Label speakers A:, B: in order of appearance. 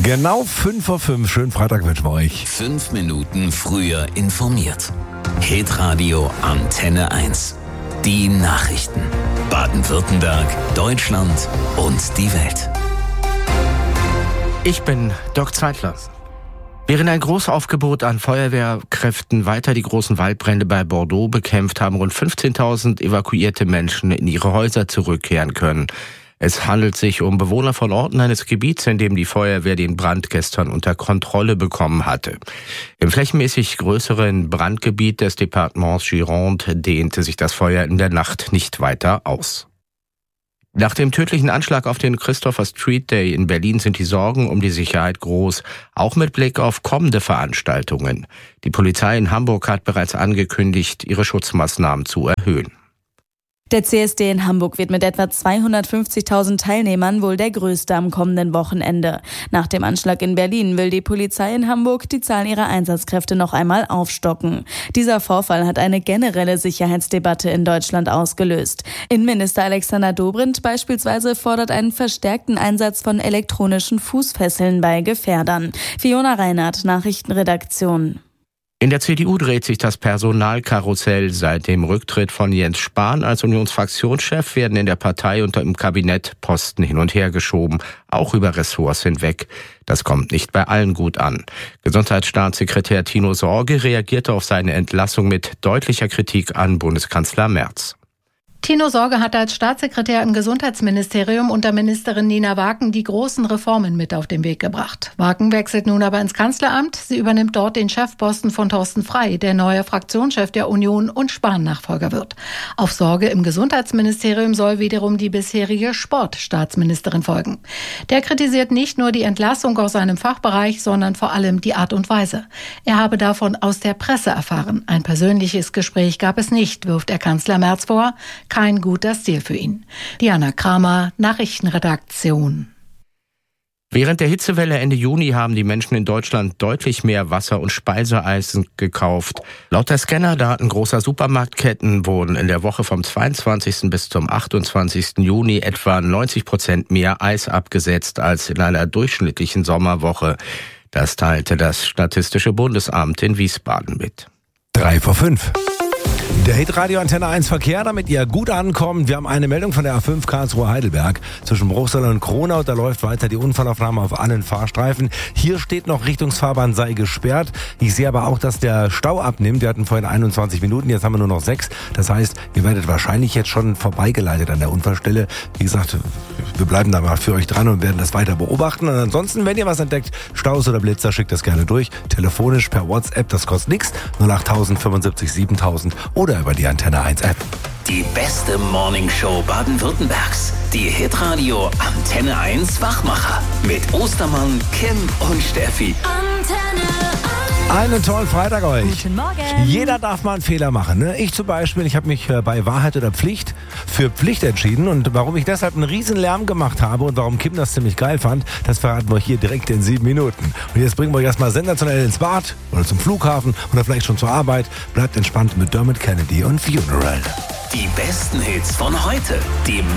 A: Genau 5:05 schönen Freitag wünschen wir euch.
B: 5 Minuten früher informiert. Hitradio Antenne 1. Die Nachrichten. Baden-Württemberg, Deutschland und die Welt.
C: Ich bin Dirk Zeitler. Während ein Großaufgebot an Feuerwehrkräften weiter die großen Waldbrände bei Bordeaux bekämpft, haben rund 15.000 evakuierte Menschen in ihre Häuser zurückkehren können. Es handelt sich um Bewohner von Orten eines Gebiets, in dem die Feuerwehr den Brand gestern unter Kontrolle bekommen hatte. Im flächenmäßig größeren Brandgebiet des Departements Gironde dehnte sich das Feuer in der Nacht nicht weiter aus. Nach dem tödlichen Anschlag auf den Christopher Street Day in Berlin sind die Sorgen um die Sicherheit groß, auch mit Blick auf kommende Veranstaltungen. Die Polizei in Hamburg hat bereits angekündigt, ihre Schutzmaßnahmen zu erhöhen.
D: Der CSD in Hamburg wird mit etwa 250.000 Teilnehmern wohl der größte am kommenden Wochenende. Nach dem Anschlag in Berlin will die Polizei in Hamburg die Zahl ihrer Einsatzkräfte noch einmal aufstocken. Dieser Vorfall hat eine generelle Sicherheitsdebatte in Deutschland ausgelöst. Innenminister Alexander Dobrindt beispielsweise fordert einen verstärkten Einsatz von elektronischen Fußfesseln bei Gefährdern. Fiona Reinhardt, Nachrichtenredaktion.
C: In der CDU dreht sich das Personalkarussell. Seit dem Rücktritt von Jens Spahn als Unionsfraktionschef werden in der Partei und im Kabinett Posten hin und her geschoben, auch über Ressorts hinweg. Das kommt nicht bei allen gut an. Gesundheitsstaatssekretär Tino Sorge reagierte auf seine Entlassung mit deutlicher Kritik an Bundeskanzler Merz.
E: Tino Sorge hat als Staatssekretär im Gesundheitsministerium unter Ministerin Nina Waken die großen Reformen mit auf den Weg gebracht. Waken wechselt nun aber ins Kanzleramt. Sie übernimmt dort den Chefposten von Thorsten Frey, der neuer Fraktionschef der Union und Spahn-Nachfolger wird. Auf Sorge im Gesundheitsministerium soll wiederum die bisherige Sportstaatsministerin folgen. Der kritisiert nicht nur die Entlassung aus seinem Fachbereich, sondern vor allem die Art und Weise. Er habe davon aus der Presse erfahren. Ein persönliches Gespräch gab es nicht, wirft er Kanzler Merz vor. Kein guter Stil für ihn. Diana Kramer, Nachrichtenredaktion.
C: Während der Hitzewelle Ende Juni haben die Menschen in Deutschland deutlich mehr Wasser- und Speiseeisen gekauft. Laut der Scannerdaten großer Supermarktketten wurden in der Woche vom 22. bis zum 28. Juni etwa 90% mehr Eis abgesetzt als in einer durchschnittlichen Sommerwoche. Das teilte das Statistische Bundesamt in Wiesbaden mit.
A: 3:05. Der Hitradio Antenne 1 Verkehr, damit ihr gut ankommt. Wir haben eine Meldung von der A5 Karlsruhe-Heidelberg zwischen Bruchsal und Kronau. Da läuft weiter die Unfallaufnahme auf allen Fahrstreifen. Hier steht noch, Richtungsfahrbahn sei gesperrt. Ich sehe aber auch, dass der Stau abnimmt. Wir hatten vorhin 21 Minuten, jetzt haben wir nur noch 6. Das heißt, ihr werdet wahrscheinlich jetzt schon vorbeigeleitet an der Unfallstelle. Wie gesagt, wir bleiben da mal für euch dran und werden das weiter beobachten. Und ansonsten, wenn ihr was entdeckt, Staus oder Blitzer, schickt das gerne durch. Telefonisch per WhatsApp, das kostet nichts. 08000 75 7000 oder über die Antenne 1 App.
B: Die beste Morningshow Baden-Württembergs. Die Hitradio Antenne 1 Wachmacher. Mit Ostermann, Kim und Steffi.
D: Antenne 1.
A: Einen tollen Freitag euch.
D: Guten Morgen.
A: Jeder darf mal einen Fehler machen. Ne? Ich zum Beispiel, ich habe mich bei Wahrheit oder Pflicht für Pflicht entschieden. Und warum ich deshalb einen riesen Lärm gemacht habe und warum Kim das ziemlich geil fand, das verraten wir euch hier direkt in 7 Minuten. Und jetzt bringen wir euch erstmal sensationell ins Bad oder zum Flughafen oder vielleicht schon zur Arbeit. Bleibt entspannt mit Dermot Kennedy und Funeral.
B: Die besten Hits von heute. Die